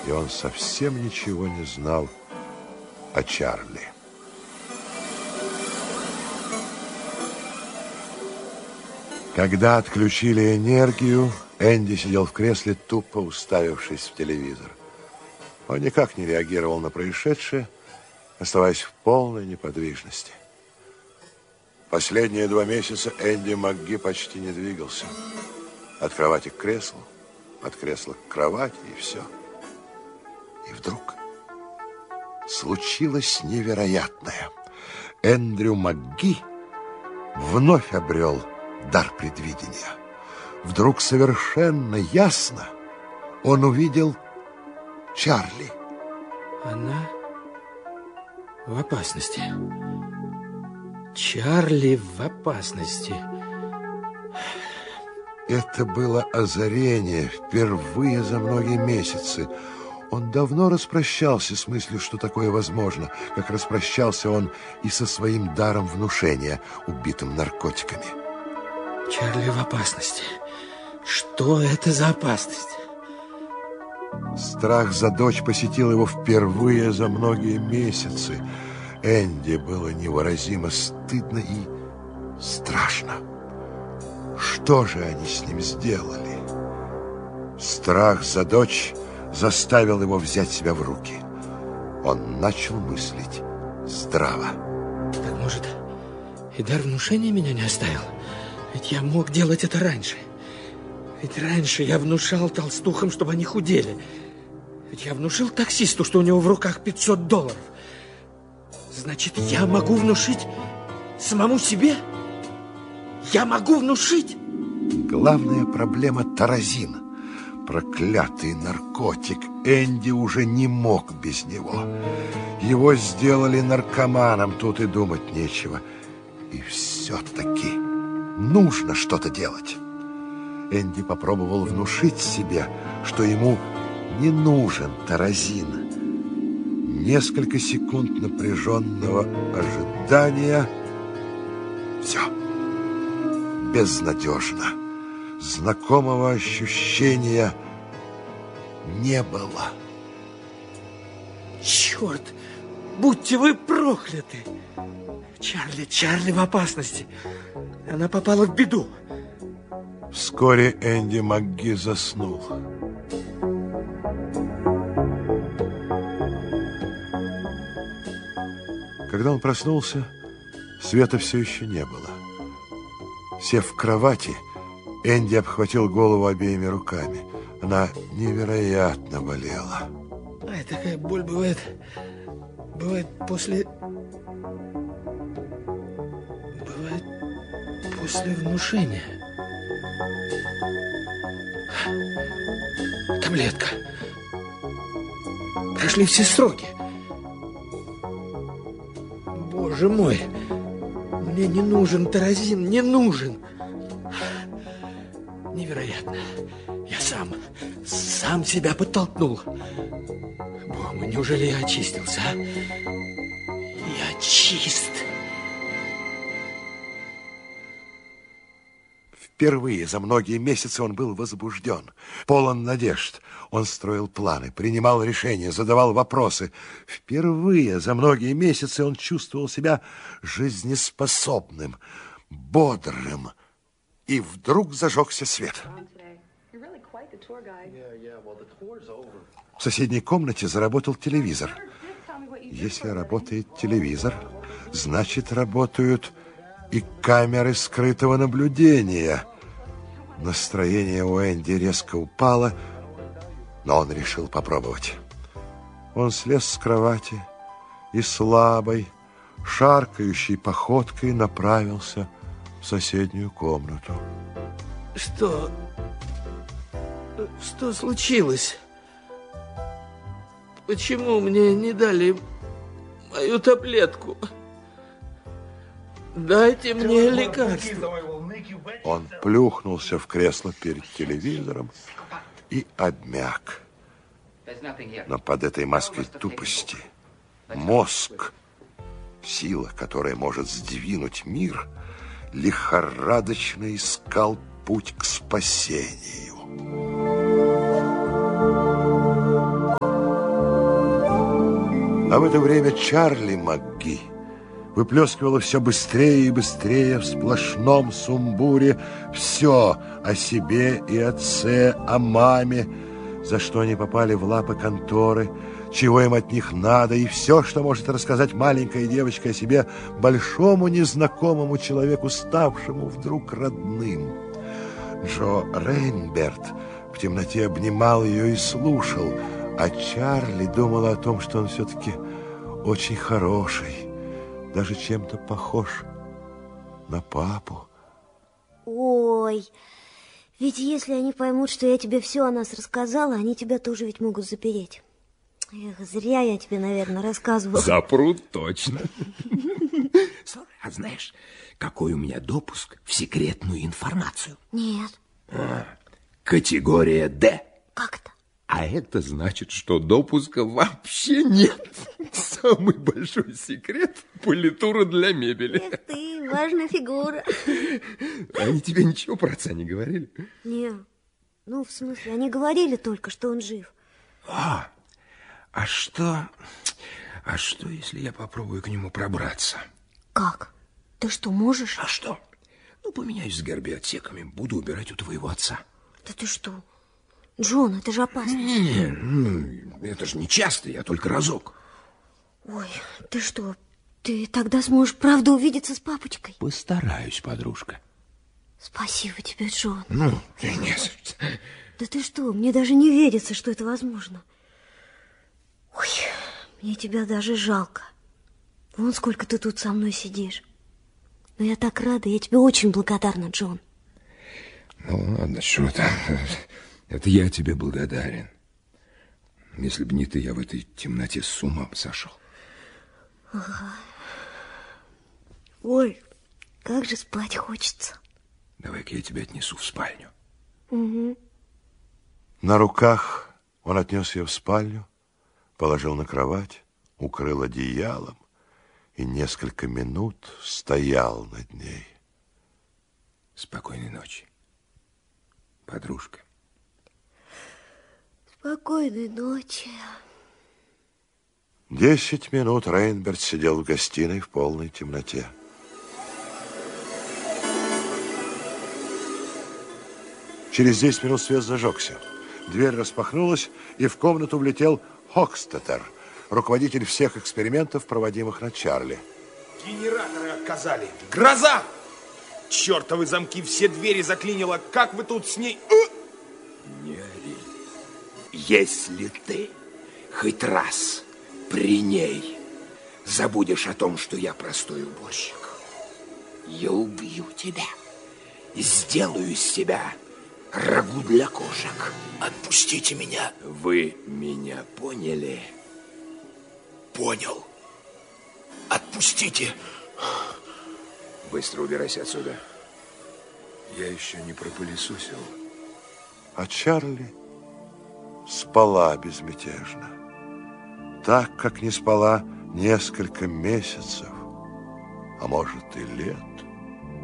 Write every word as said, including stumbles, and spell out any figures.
и он совсем ничего не знал о Чарли. Когда отключили энергию, Энди сидел в кресле, тупо уставившись в телевизор. Он никак не реагировал на происшедшее, оставаясь в полной неподвижности. Последние два месяца Энди МакГи почти не двигался. От кровати к креслу, от кресла к кровати, и все. И вдруг случилось невероятное. Эндрю МакГи вновь обрел дар предвидения. Вдруг совершенно ясно он увидел Чарли. Она в опасности. Чарли в опасности. Это было озарение впервые за многие месяцы. Он давно распрощался с мыслью, что такое возможно, как распрощался он и со своим даром внушения, убитым наркотиками. Чарли в опасности. Что это за опасность? Страх за дочь посетил его впервые за многие месяцы. Энди было невыразимо стыдно и страшно. Что же они с ним сделали? Страх за дочь заставил его взять себя в руки. Он начал мыслить здраво. Так может, и дар внушения меня не оставил? Ведь я мог делать это раньше. Ведь раньше я внушал толстухам, чтобы они худели. Ведь я внушил таксисту, что у него в руках пятьсот долларов. Значит, я могу внушить самому себе? Я могу внушить? Главная проблема – таразин. Проклятый наркотик. Энди уже не мог без него. Его сделали наркоманом, тут и думать нечего. И все-таки нужно что-то делать. Энди попробовал внушить себе, что ему не нужен таразин. Несколько секунд напряженного ожидания. Все. Безнадежно. Знакомого ощущения не было. Черт! Будьте вы прокляты! Чарли, Чарли в опасности. Она попала в беду. Вскоре Энди МакГи заснул. Когда он проснулся, света все еще не было. Сев в кровати, Энди обхватил голову обеими руками. Она невероятно болела. Ай, такая боль бывает... Бывает после... Бывает после внушения. Таблетка. Прошли все сроки. Боже мой, мне не нужен таразин, не нужен. Невероятно. Я сам, сам себя подтолкнул. Боже мой, неужели я очистился, а? Я чист. Впервые за многие месяцы он был возбужден, полон надежд. Он строил планы, принимал решения, задавал вопросы. Впервые за многие месяцы он чувствовал себя жизнеспособным, бодрым. И вдруг зажегся свет. В соседней комнате заработал телевизор. Если работает телевизор, значит, работают и камеры скрытого наблюдения. Настроение у Энди резко упало, но он решил попробовать. Он слез с кровати и слабой, шаркающей походкой направился в соседнюю комнату. Что? Что случилось? Почему мне не дали мою таблетку? Дайте мне лекарство. Он плюхнулся в кресло перед телевизором и обмяк. Но под этой маской тупости мозг, сила, которая может сдвинуть мир, лихорадочно искал путь к спасению. А в это время Чарли МакГи выплескивала все быстрее и быстрее в сплошном сумбуре все о себе и отце, о маме, за что они попали в лапы конторы, чего им от них надо, и все, что может рассказать маленькая девочка о себе большому незнакомому человеку, ставшему вдруг родным. Джо Рейнберт в темноте обнимал ее и слушал, а Чарли думала о том, что он все-таки очень хороший, даже чем-то похож на папу. Ой, ведь если они поймут, что я тебе все о нас рассказала, они тебя тоже ведь могут запереть. Эх, зря я тебе, наверное, рассказывала. Запрут точно. Слушай, а знаешь, какой у меня допуск в секретную информацию? Нет. А, категория Д. Как это? А это значит, что допуска вообще нет. Самый большой секрет – политура для мебели. Эх ты, важная фигура. Они тебе ничего про отца не говорили? Не, ну, в смысле, они говорили только, что он жив. А, а что, а что, если я попробую к нему пробраться? Как? Ты что, можешь? А что? Ну, поменяюсь с гербиотеками, буду убирать у твоего отца. Да ты что? Джон, это же опасно. Не, ну, это же не часто, я только разок. Ой, ты что, ты тогда сможешь правда увидеться с папочкой? Постараюсь, подружка. Спасибо тебе, Джон. Ну, нет. Да ты что, мне даже не верится, что это возможно. Ой, мне тебя даже жалко. Вон сколько ты тут со мной сидишь. Но я так рада, я тебе очень благодарна, Джон. Ну, ладно, что там. Это я тебе благодарен. Если бы не ты, я в этой темноте с ума бы сошел. Ага. Ой, как же спать хочется. Давай-ка я тебя отнесу в спальню. Угу. На руках он отнес ее в спальню, положил на кровать, укрыл одеялом и несколько минут стоял над ней. Спокойной ночи, подружка. Спокойной ночи. Десять минут Рейнберт сидел в гостиной в полной темноте. Через десять минут свет зажегся. Дверь распахнулась, и в комнату влетел Хокстеттер, руководитель всех экспериментов, проводимых над Чарли. Генераторы отказали. Гроза! Чертовы замки, все двери заклинило. Как вы тут с ней... Не ори. Если ты хоть раз при ней забудешь о том, что я простой уборщик, я убью тебя и сделаю из себя рагу для кошек. Отпустите меня. Вы меня поняли? Понял. Отпустите. Быстро убирайся отсюда. Я еще не пропылесосил. А Чарли спала безмятежно. Так, как не спала несколько месяцев, а может и лет.